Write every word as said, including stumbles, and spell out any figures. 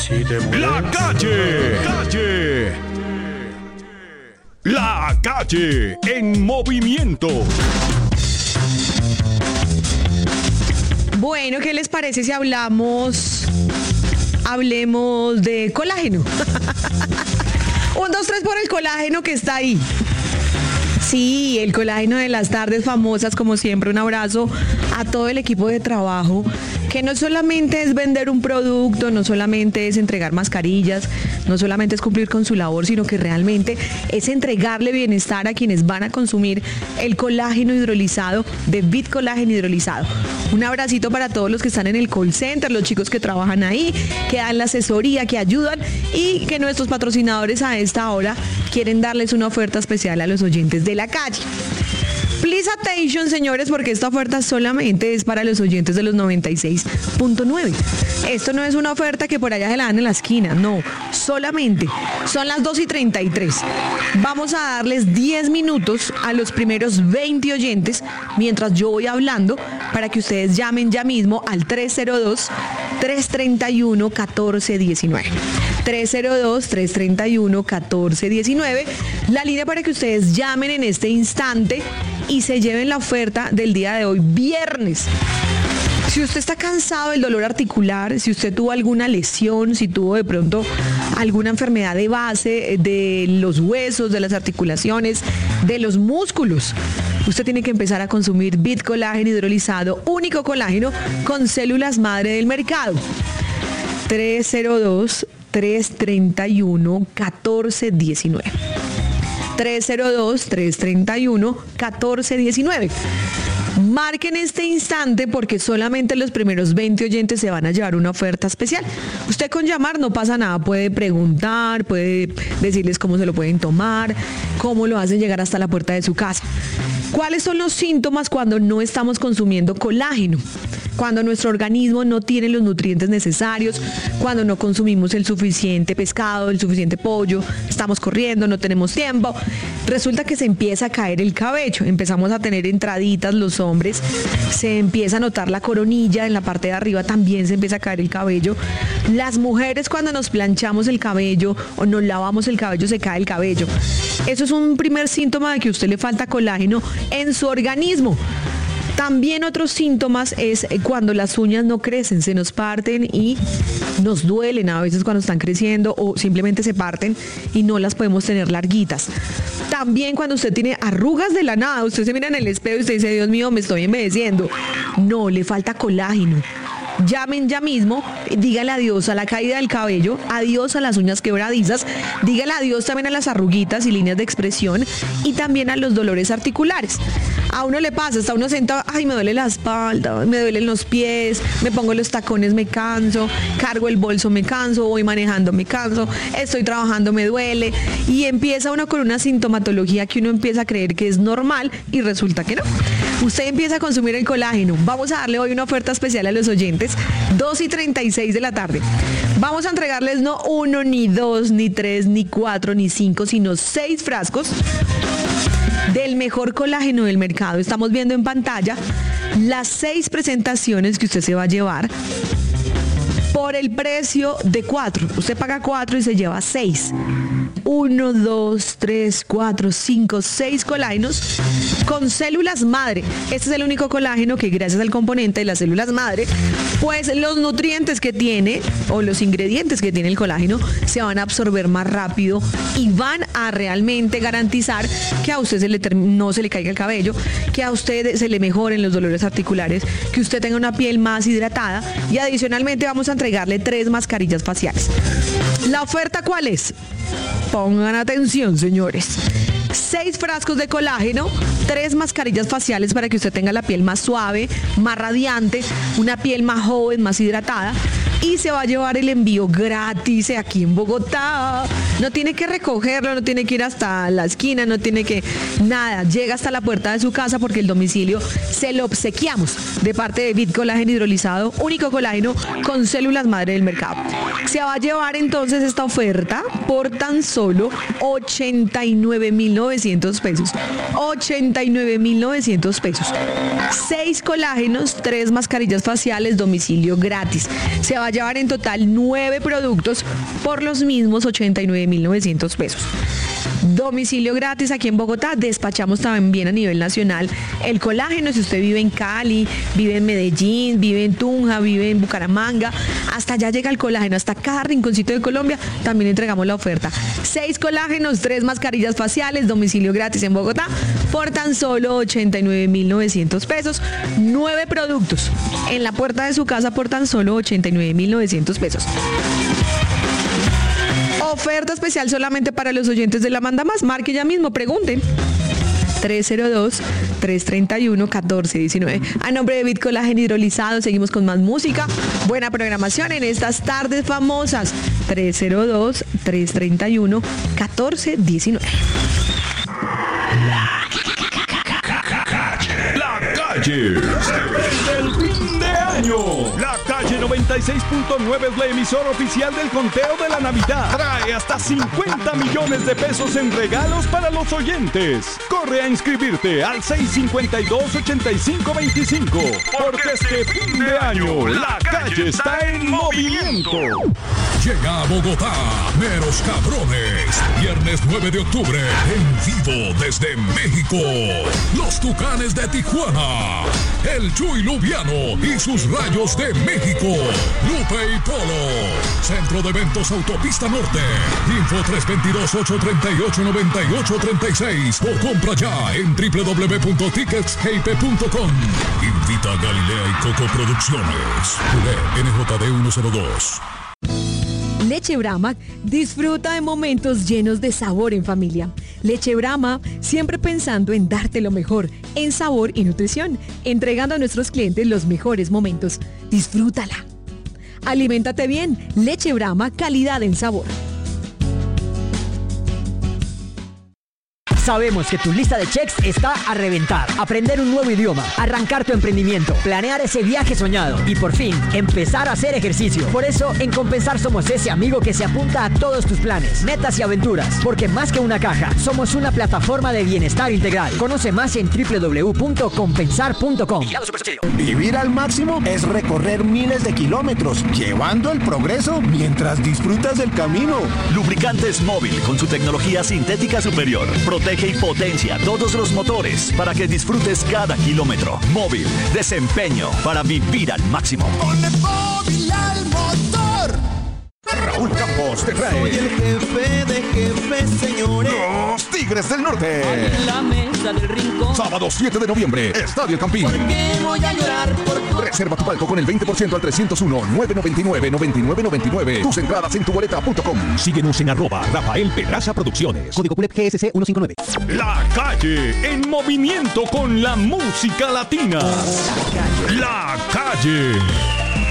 Si te mueves, La calle, calle. La calle en movimiento. Bueno, ¿qué les parece si hablamos, hablemos de colágeno? Un, dos, tres por el colágeno que está ahí. Sí, el colágeno de las tardes famosas, como siempre. Un abrazo a todo el equipo de trabajo, que no solamente es vender un producto, no solamente es entregar mascarillas, no solamente es cumplir con su labor, sino que realmente es entregarle bienestar a quienes van a consumir el colágeno hidrolizado de Bit Colágeno Hidrolizado. Un abracito para todos los que están en el call center, los chicos que trabajan ahí, que dan la asesoría, que ayudan, y que nuestros patrocinadores a esta hora quieren darles una oferta especial a los oyentes de la calle. Please attention, señores, porque esta oferta solamente es para los oyentes de los noventa y seis punto nueve. Esto no es una oferta que por allá se la dan en la esquina, no, solamente son las dos y treinta y tres. Vamos a darles diez minutos a los primeros veinte oyentes mientras yo voy hablando, para que ustedes llamen ya mismo al tres cero dos, tres tres uno, uno cuatro uno nueve. tres cero dos, tres tres uno, uno cuatro uno nueve, la línea para que ustedes llamen en este instante y se lleven la oferta del día de hoy, viernes. Si usted está cansado del dolor articular, si usted tuvo alguna lesión, si tuvo de pronto alguna enfermedad de base, de los huesos, de las articulaciones, de los músculos, usted tiene que empezar a consumir Bit Colágeno Hidrolizado, único colágeno con células madre del mercado. tres cero dos, tres tres uno, uno cuatro uno nueve. tres cero dos, tres tres uno, uno cuatro uno nueve. Marquen este instante porque solamente los primeros veinte oyentes se van a llevar una oferta especial. Usted con llamar no pasa nada, puede preguntar, puede decirles cómo se lo pueden tomar, cómo lo hacen llegar hasta la puerta de su casa. ¿Cuáles son los síntomas cuando no estamos consumiendo colágeno? Cuando nuestro organismo no tiene los nutrientes necesarios, cuando no consumimos el suficiente pescado, el suficiente pollo, estamos corriendo, no tenemos tiempo. Resulta que se empieza a caer el cabello, empezamos a tener entraditas los hombres, se empieza a notar la coronilla, en la parte de arriba también se empieza a caer el cabello. Las mujeres, cuando nos planchamos el cabello o nos lavamos el cabello, se cae el cabello. Eso es un primer síntoma de que a usted le falta colágeno en su organismo. También otros síntomas es cuando las uñas no crecen, se nos parten y nos duelen a veces cuando están creciendo, o simplemente se parten y no las podemos tener larguitas. También cuando usted tiene arrugas de la nada, usted se mira en el espejo y usted dice, Dios mío, me estoy envejeciendo. No, le falta colágeno. Llamen ya mismo, dígale adiós a la caída del cabello, adiós a las uñas quebradizas, dígale adiós también a las arruguitas y líneas de expresión, y también a los dolores articulares. A uno le pasa, está uno sentado, ay, me duele la espalda, me duelen los pies, me pongo los tacones, me canso, cargo el bolso, me canso, voy manejando, me canso, estoy trabajando, me duele, y empieza uno con una sintomatología que uno empieza a creer que es normal y resulta que no. Usted empieza a consumir el colágeno. Vamos a darle hoy una oferta especial a los oyentes, dos y treinta y seis de la tarde. Vamos a entregarles no uno, ni dos, ni tres, ni cuatro, ni cinco, sino seis frascos del mejor colágeno del mercado. Estamos viendo en pantalla las seis presentaciones que usted se va a llevar por el precio de cuatro. Usted paga cuatro y se lleva seis. Uno, dos, tres, cuatro, cinco, seis colágenos con células madre. Este es el único colágeno que, gracias al componente de las células madre, pues los nutrientes que tiene o los ingredientes que tiene el colágeno se van a absorber más rápido y van a realmente garantizar que a usted se le term- no se le caiga el cabello, que a usted se le mejoren los dolores articulares, que usted tenga una piel más hidratada, y adicionalmente vamos a entregarle tres mascarillas faciales. ¿La oferta cuál es? Pongan atención, señores. Seis frascos de colágeno, tres mascarillas faciales para que usted tenga la piel más suave, más radiante, una piel más joven, más hidratada. Y se va a llevar el envío gratis aquí en Bogotá. No tiene que recogerlo, no tiene que ir hasta la esquina, no tiene que nada. Llega hasta la puerta de su casa porque el domicilio se lo obsequiamos de parte de Bit Colágeno Hidrolizado, único colágeno con células madre del mercado. Se va a llevar entonces esta oferta por tan solo ochenta y nueve mil novecientos pesos. ochenta y nueve mil novecientos pesos. Seis colágenos, tres mascarillas faciales, domicilio gratis. Se va a llevar en total nueve productos por los mismos ochenta y nueve mil novecientos pesos. Domicilio gratis aquí en Bogotá. Despachamos también a nivel nacional el colágeno. Si usted vive en Cali, vive en Medellín, vive en Tunja, vive en Bucaramanga, hasta allá llega el colágeno, hasta cada rinconcito de Colombia también entregamos la oferta. Seis colágenos, tres mascarillas faciales, domicilio gratis en Bogotá por tan solo ochenta y nueve mil novecientos pesos. Nueve productos en la puerta de su casa por tan solo ochenta y nueve mil novecientos pesos. Oferta especial solamente para los oyentes de La Manda Más. Marque ya mismo, pregunten. tres cero dos, tres tres uno, uno cuatro uno nueve. A nombre de Bit Colágeno Hidrolizado, seguimos con más música. Buena programación en estas tardes famosas. tres cero dos, tres tres uno, uno cuatro uno nueve. La calle. Desde el fin de año. La calle noventa y seis punto nueve es la emisora oficial del conteo de la Navidad. Trae hasta cincuenta millones de pesos en regalos para los oyentes. Corre a inscribirte al seis cinco dos, ocho cinco dos cinco. Porque este fin de año la calle está en movimiento. Llega a Bogotá, Meros Cabrones, viernes nueve de octubre, en vivo desde México. Los Tucanes de Tijuana, el Chuy Lubiano y sus Rayos de México, Lupe y Polo, Centro de Eventos Autopista Norte, Info tres dos dos, ocho tres ocho, nueve ocho tres seis o compra ya en doble u doble u doble u punto tickets g i p punto com. Invita a Galilea y Coco Producciones. Culé N J D ciento dos. Leche Brahma disfruta de momentos llenos de sabor en familia. Leche Brahma, siempre pensando en darte lo mejor en sabor y nutrición, entregando a nuestros clientes los mejores momentos. Disfrútala. Aliméntate bien. Leche Brahma, calidad en sabor. Sabemos que tu lista de checks está a reventar. Aprender un nuevo idioma, arrancar tu emprendimiento, planear ese viaje soñado y por fin empezar a hacer ejercicio. Por eso en Compensar somos ese amigo que se apunta a todos tus planes, metas y aventuras. Porque más que una caja, somos una plataforma de bienestar integral. Conoce más en doble u doble u doble u punto compensar punto com. Vivir al máximo es recorrer miles de kilómetros, llevando el progreso mientras disfrutas del camino. Lubricantes Móvil con su tecnología sintética superior. Protege y potencia todos los motores para que disfrutes cada kilómetro. Móvil, desempeño para vivir al máximo. Ponle Móvil al motor. Raúl Campos te trae. Soy el jefe de jefes, señores. Los Tigres del Norte. En la mesa del rincón. Sábado siete de noviembre, Estadio El Campín. ¿Por qué voy a llorar por tu... Reserva tu palco con el veinte por ciento al trescientos uno, nueve noventa y nueve, noventa y nueve noventa y nueve. Tus entradas en tu boleta punto com. Síguenos en arroba Rafael Pedraza Producciones. Código P U L E P G S C ciento cincuenta y nueve. La calle en movimiento con la música latina. La calle.